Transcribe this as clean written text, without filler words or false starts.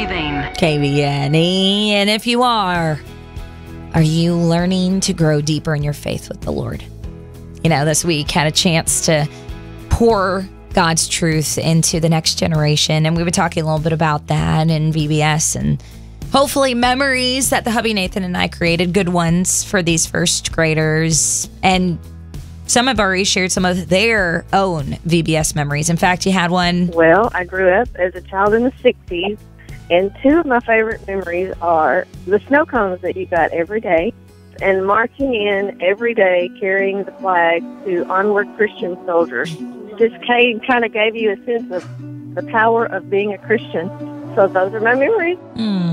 breathing. KBNE. And if you are you learning to grow deeper in your faith with the Lord? You know, this week had a chance to pour God's truth into the next generation. And we were talking a little bit about that in VBS and hopefully memories that the hubby Nathan and I created, good ones for these first graders. And some have already shared some of their own VBS memories. In fact, you had one. Well, I grew up as a child in the 60s, and two of my favorite memories are the snow cones that you got every day and marching in every day carrying the flag to Onward Christian Soldiers. This kind of gave you a sense of the power of being a Christian. So those are my memories.